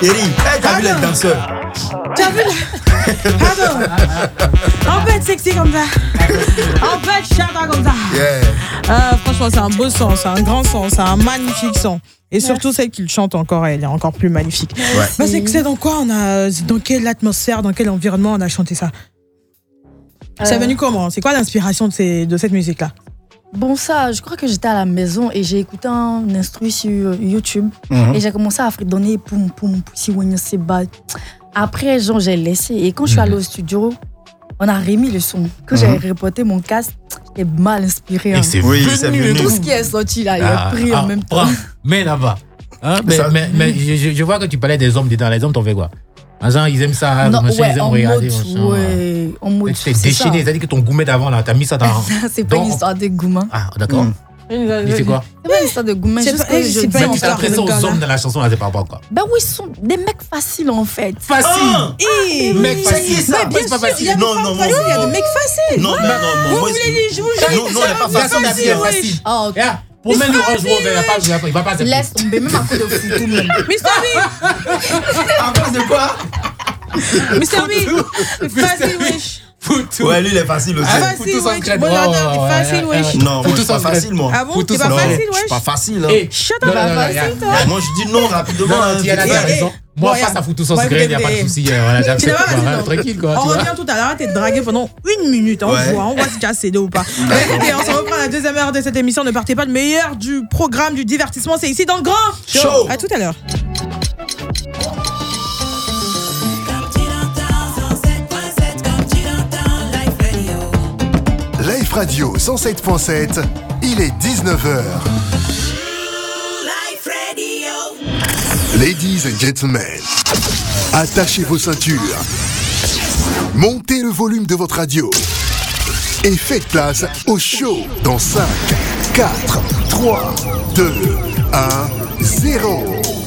Eri, t'as vu les danseurs? T'as vu Pardon. On peut être sexy comme ça. On peut être chata comme ça. Yeah. Franchement, c'est un beau son, c'est un grand son, c'est un magnifique son. Et surtout celle qui le chante encore, elle est encore plus magnifique. Ouais. Bah, c'est dans quoi dans quelle atmosphère, dans quel environnement on a chanté ça? C'est venu comment? C'est quoi l'inspiration de cette musique-là? Bon, ça, je crois que j'étais à la maison et j'ai écouté un instru sur YouTube et j'ai commencé à fredonner poum poum si on se bat. Après, genre, j'ai laissé et quand je suis allée au studio, on a remis le son. Quand j'ai reporté mon casque, j'étais mal inspirée. Et c'est venu. Tout ce qui est sorti là, il est pris en même temps. Mais là-bas. Hein, mais je vois que tu parlais des hommes dedans. Les hommes t'ont fait quoi? Genre, ils aiment ça, non, machin, ils aiment regarder. En mode. Tu t'es déchaîné, c'est-à-dire que ton gourmet d'avant, là, t'as mis ça dans. C'est pas une histoire de gourmand. Ah, d'accord. Mais c'est quoi? C'est pas une histoire de gourmand. C'est pas une Tu histoire t'adresses aux hommes dans la chanson, là, c'est pas rapport quoi? Ben oui, ils sont des mecs faciles en fait. Facile! Mec facile! ça? Bien sûr, il y a des Non, femmes non, faciles, il y a non. des mecs faciles. Non, Vous voulez dire, je vous jure. Non, on n'est pas facile. Facile. Ah, ok. Pour mettre le range rover, il va pas accepter. Laisse tomber, même à coup de foutu même. Mr. B, À cause de quoi? Mr. B, facile, wesh. Ouais, lui, il est facile aussi. Facile, wesh. Bon, j'adore, facile, wesh. Non, moi, je suis pas facile, moi. Ah bon, t'es pas Non, facile, je suis wesh. pas facile. Shut up, pas facile, toi. Moi, je dis non rapidement. Diana a raison. Moi, face à Foutou sans secret, il n'y a pas de souci. Voilà, j'accepte. Tranquille, quoi. On revient tout à l'heure, t'es dragué pendant 1 minute. On voit si tu as cédé ou pas. Écoutez, on se reprend la deuxième heure de cette émission. Ne partez pas, le meilleur du programme, du divertissement, c'est ici dans le Grand Show. À tout à l'heure. Life Radio 107.7, il est 19h. Ladies and gentlemen, attachez vos ceintures. Montez le volume de votre radio. Et faites place au show dans 5, 4, 3, 2, 1, 0.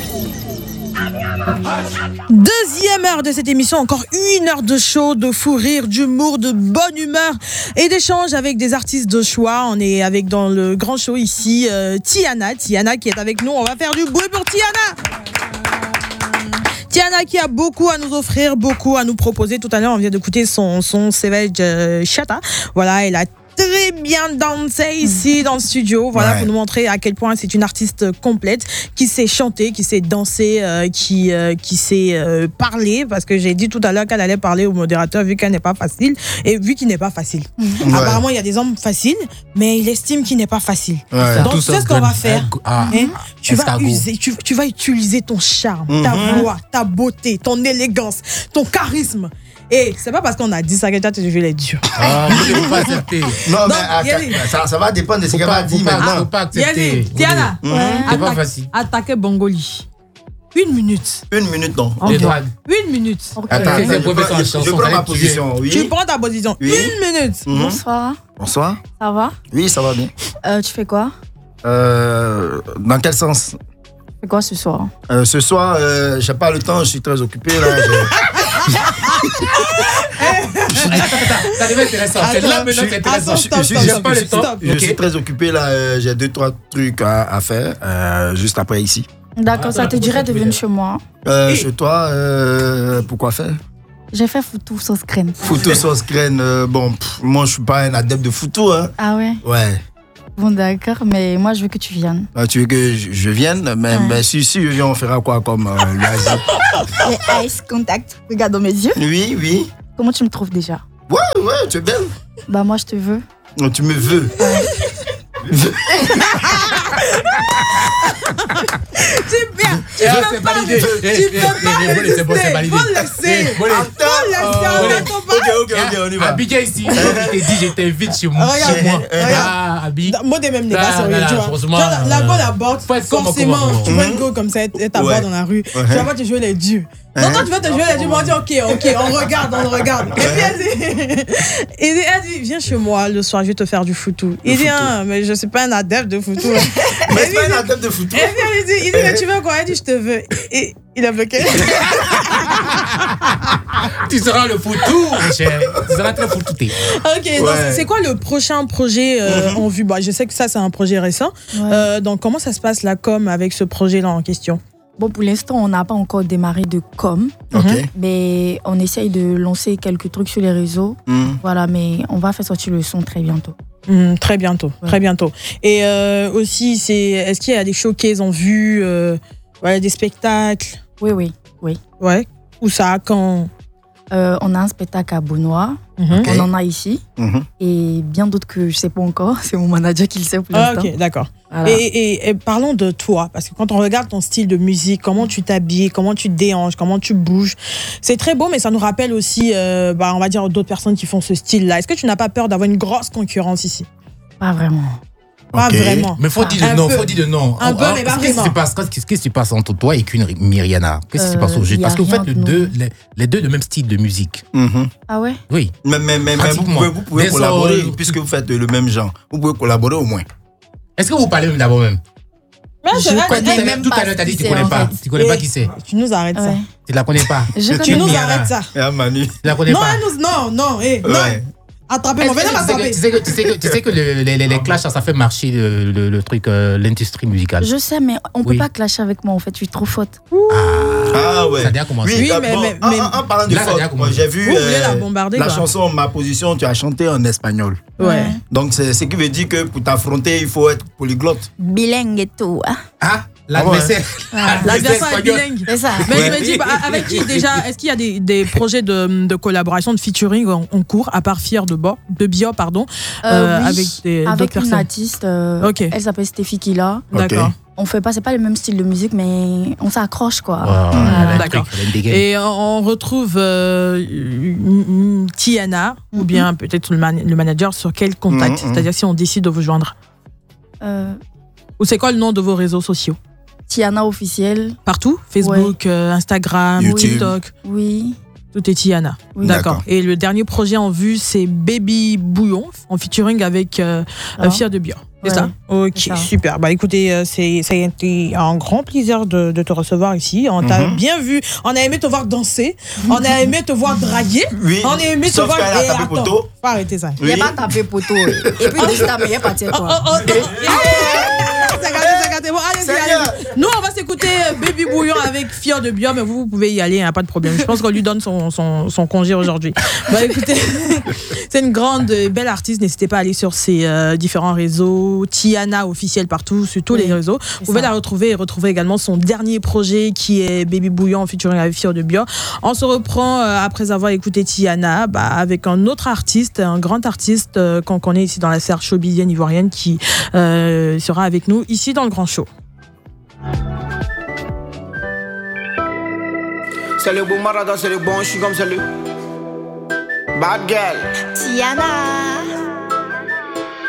Deuxième heure de cette émission, encore 1 heure de show, de fou rire, d'humour, de bonne humeur et d'échanges avec des artistes de choix. On est avec dans le grand show ici Tiana qui est avec nous. On va faire du bruit pour Tiana. Tiana qui a beaucoup à nous offrir, beaucoup à nous proposer. Tout à l'heure, on vient d'écouter son Savage Chata. Voilà, elle a très bien dansé ici dans le studio, voilà, pour nous montrer à quel point c'est une artiste complète qui sait chanter, qui sait danser, qui sait parler, parce que j'ai dit tout à l'heure qu'elle allait parler au modérateur vu qu'elle n'est pas facile et vu qu'il n'est pas pas facile. Apparemment, il y a des hommes faciles, mais il estime qu'il n'est pas facile. Donc, tu sais ce qu'on va faire. Tu vas utiliser ton charme, ta voix, ta beauté, ton élégance, ton charisme. Et c'est pas parce qu'on a dit ça que toi tu veux les dire. Je ne peux pas accepter. Non, mais ça va dépendre de ce qu'elle va dire maintenant. Je ne peux pas accepter. Tiana, c'est pas facile. Attaquer Bongoli. 1 minute. 1 minute, non. 1 minute. Attends, je prends ma position. Oui. Tu prends ta position. 1 minute. Bonsoir. Bonsoir. Ça va? Oui, ça va bien. Tu fais quoi? Dans quel sens? Tu fais quoi ce soir? Ce soir, j'ai pas le temps, je suis très occupé là. Ça devait être intéressant. C'est là maintenant c'est intéressant. J'ai pas le temps. Je suis très occupé là. J'ai 2-3 trucs à faire juste après ici. D'accord, ça te dirait de venir chez moi? Chez toi, pourquoi faire? J'ai fait foutou sauce crème. Foutou sauce crème, moi je suis pas un adepte de foutou, hein. Ah ouais? Ouais. Bon d'accord, mais moi je veux que tu viennes. Tu veux que je vienne? Mais si je viens, on fera quoi comme loisir? Les eyes contact, regarde dans mes yeux. Oui. Comment tu me trouves déjà? Ouais, tu es belle. Bah moi je te veux. Non, tu me veux. Super. C'est validé. C'est bon, c'est validé. Faut laisser. Ok, on y va. Abidjan ici, il t'a dit je t'invite chez moi. Ah, Abidjan. Moi, des mêmes gars, sérieux, tu vois. La bonne aborde, forcément, tu vois une go comme ça, elle t'aborde dans la rue. Tu vas pas te jouer les dieux. Non, tu vas te jouer les dieux, on dit ok, on regarde. Et puis elle dit, viens chez moi le soir, je vais te faire du foutou. Il dit, mais je suis pas un adepte de foutou. Mais c'est pas un adepte de foutou. Et puis il dit, mais tu veux quoi? Elle dit, je te veux. Et il a bloqué. Tu seras le foutou, mon cher. Tu seras très foutouté. Ok, donc c'est quoi le prochain projet en vue? Je sais que ça, c'est un projet récent. Donc, comment ça se passe la com avec ce projet-là en question? Bon, pour l'instant, on n'a pas encore démarré de com. Mais on essaye de lancer quelques trucs sur les réseaux. Voilà, mais on va faire sortir le son très bientôt. Très bientôt, très bientôt. Et aussi, est-ce qu'il y a des showcases en vue, des spectacles? Oui. Ouais. Où ça, quand? On a un spectacle à Beaunois, on en a ici, et bien d'autres que je ne sais pas encore, c'est mon manager qui le sait pour l'instant. Ok, d'accord. Voilà. Et parlons de toi, parce que quand on regarde ton style de musique, comment tu t'habilles, comment tu te déhanches, comment tu bouges, c'est très beau, mais ça nous rappelle aussi, on va dire, d'autres personnes qui font ce style-là. Est-ce que tu n'as pas peur d'avoir une grosse concurrence ici? Pas vraiment. Pas vraiment. Mais faut dire le nom. Un peu, mais pas vraiment. Qu'est-ce qui se passe entre toi et Myriana? Qu'est-ce qui se passe au jeu? Parce que vous faites les deux le même style de musique. Ah ouais? Oui. Mais vous pouvez collaborer, puisque vous faites le même genre. Vous pouvez collaborer au moins. Est-ce que vous parlez même d'abord même? Je connais même pas. Tout à l'heure, t'as dit que tu connais pas. Tu connais pas qui c'est? Tu nous arrêtes ça. Tu la connais pas. Tu nous arrêtes ça. Manu. Tu la connais pas. Non. Attrapez-moi, venez m'attraper. Tu sais que les clashs, ça fait marcher le truc, l'industrie musicale. Je sais, mais on peut pas clasher avec moi, en fait, je suis trop faute. Ah ouais. Ça a déjà commencé. Oui, mais en parlant de faute, j'ai vu la chanson Ma Position, tu as chanté en espagnol. Ouais. Donc, c'est ce qui veut dire que pour t'affronter, il faut être polyglotte. Bilingue et tout. Ah, l'adversaire. L'adversaire est bilingue. C'est ça. Mais je me dis, avec qui déjà, est-ce qu'il y a des projets de collaboration, de featuring en cours, à part Fier de Bio, pardon, avec d'autres personnes? Une artiste, elle s'appelle Stéphie Killa. D'accord. On fait pas, c'est pas le même style de musique, mais on s'accroche, quoi. D'accord. Et on retrouve Tiana, ou bien peut-être le manager, sur quel contact? C'est-à-dire si on décide de vous joindre. Ou c'est quoi le nom de vos réseaux sociaux? Tiana officiel. Partout? Facebook, Instagram, YouTube. TikTok? Oui. Tout est Tiana. Oui. D'accord. Et le dernier projet en vue, c'est Baby Bouillon, en featuring avec Fier de Bio. C'est ça? Ok, ça. Super. Bah écoutez, ça a été un grand plaisir de te recevoir ici. On t'a bien vu. On a aimé te voir danser. On a aimé te voir draguer. Oui. On a aimé te voir. Sauf qu'elle a tapé poteau. Faut arrêter ça. Il n'y a pas tapé poteau. Et puis, déjà, mais il n'y a pas tiré quoi. Bon, allez. Nous, on va s'écouter Baby Bouillon avec Fier de Bio, mais vous pouvez y aller, pas de problème. Je pense qu'on lui donne son congé aujourd'hui. Bah écoutez, c'est une grande, belle artiste. N'hésitez pas à aller sur ses différents réseaux. Tiana officielle partout, sur tous les réseaux. Vous pouvez la retrouver et retrouver également son dernier projet qui est Baby Bouillon en featuring avec Fier de Bio. On se reprend après avoir écouté Tiana avec un autre artiste, un grand artiste qu'on connaît ici dans la serre showbizienne ivoirienne qui sera avec nous ici dans le Grand Show. C'est le bon marada, c'est le bon, je suis comme c'est le bad girl. Tiana.